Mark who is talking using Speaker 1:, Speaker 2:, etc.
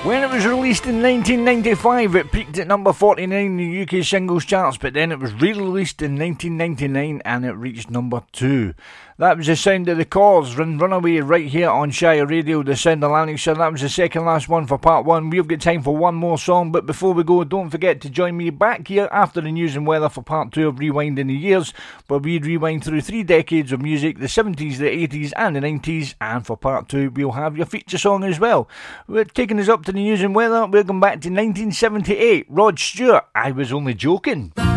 Speaker 1: When it was released in 1995, it peaked at number 49 in the UK singles charts, but then it was re-released in 1999 and it reached number 2. That was the sound of the Corrs, Runaway, right here on Shire Radio, the sound of Lanarkshire. That was the second last one for part 1. We've got time for one more song, but before we go, don't forget to join me back here after the news and weather for part 2 of Rewind in the Years, where we rewind through 3 decades of music, the 70s, the 80s and the 90s, and for part 2 we'll have your feature song as well. We're taking us up to the news and weather. We're going back to 1978. Rod Stewart, I Was Only Joking.